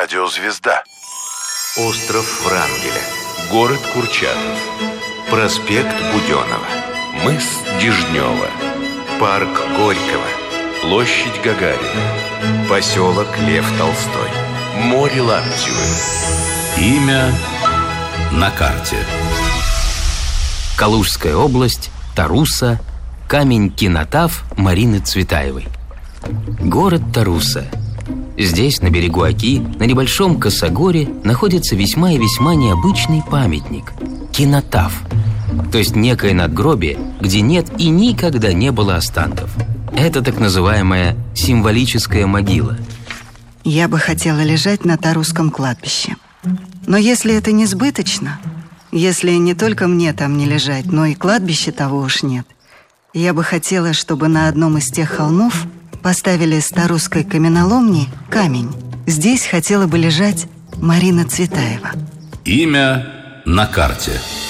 Радиозвезда. Остров Врангеля. Город Курчатов. Проспект Буденова. Мыс Дежнева. Парк Горького. Площадь Гагарина. Поселок Лев Толстой. Море Лаптевы. Имя на карте. Калужская область, Таруса, камень Кинотав Марины Цветаевой. Город Таруса. Здесь, на берегу Оки, на небольшом косогоре, находится весьма и весьма необычный памятник – Кинотав. То есть некое надгробие, где нет и никогда не было останков. Это так называемая символическая могила. Я бы хотела лежать на Тарусском кладбище. Но если это несбыточно, если не только мне там не лежать, но и кладбища того уж нет, я бы хотела, чтобы на одном из тех холмов поставили с Тарусской каменоломни камень. Здесь хотела бы лежать Марина Цветаева. Имя на карте.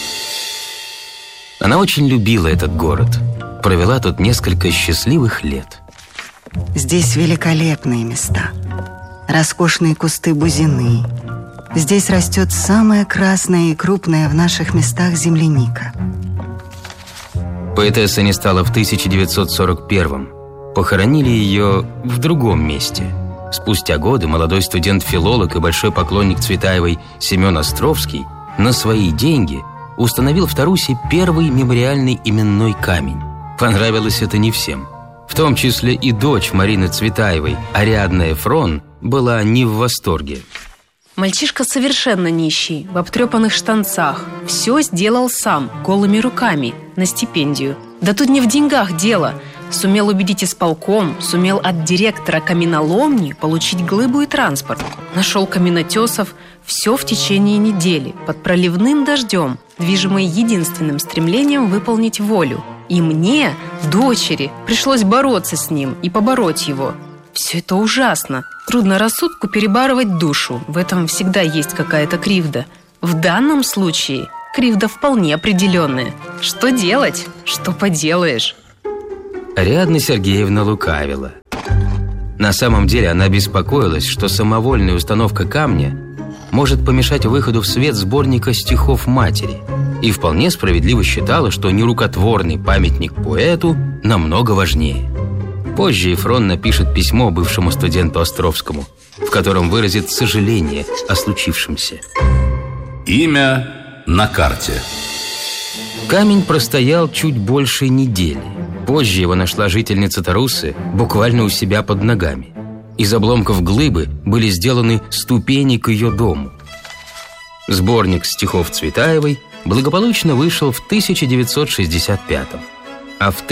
Она очень любила этот город. Провела тут несколько счастливых лет. Здесь великолепные места. Роскошные кусты бузины. Здесь растет самая красная и крупная в наших местах земляника. Поэтесса не стала в 1941-м. Похоронили ее в другом месте. Спустя годы молодой студент-филолог и большой поклонник Цветаевой Семен Островский на свои деньги установил в Тарусе первый мемориальный именной камень. Понравилось это не всем. В том числе и дочь Марины Цветаевой, Ариадна Эфрон, была не в восторге. Мальчишка совершенно нищий, в обтрепанных штанцах. Все сделал сам, голыми руками, на стипендию. Да тут не в деньгах дело. Сумел убедить исполком, сумел от директора каменоломни получить глыбу и транспорт. Нашел каменотесов. Все в течение недели, под проливным дождем, движимый единственным стремлением выполнить волю. И мне, дочери, пришлось бороться с ним и побороть его. Все это ужасно. Трудно рассудку перебарывать душу. В этом всегда есть какая-то кривда. В данном случае кривда вполне определенная. Что делать? Что поделаешь? Ариадна Сергеевна лукавила. На самом деле она беспокоилась, что самовольная установка камня может помешать выходу в свет сборника стихов матери, и вполне справедливо считала, что нерукотворный памятник поэту намного важнее. Позже Эфрон напишет письмо бывшему студенту Островскому, в котором выразит сожаление о случившемся. Имя на карте. Камень простоял чуть больше недели. Позже его нашла жительница Тарусы буквально у себя под ногами. Из обломков глыбы были сделаны ступени к ее дому. Сборник стихов Цветаевой благополучно вышел в 1965-м. А в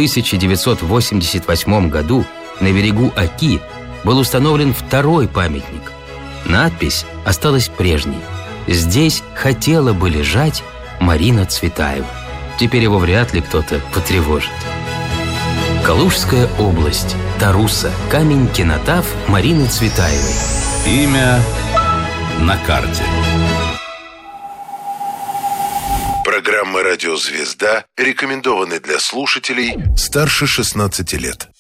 1988 году на берегу Оки был установлен второй памятник. Надпись осталась прежней. Здесь хотела бы лежать Марина Цветаева. Теперь его вряд ли кто-то потревожит. Калужская область, Таруса, камень Кинотав Марины Цветаевой. Имя на карте. Программа «Радиозвезда» рекомендованы для слушателей старше 16 лет.